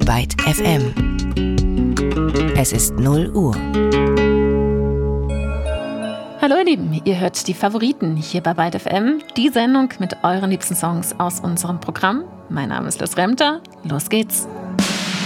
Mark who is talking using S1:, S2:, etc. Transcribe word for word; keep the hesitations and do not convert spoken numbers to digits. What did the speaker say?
S1: Byte F M. Es ist null Uhr.
S2: Hallo ihr Lieben, ihr hört die Favoriten hier bei Byte F M, die Sendung mit euren liebsten Songs aus unserem Programm. Mein Name ist Liz Remter, los geht's.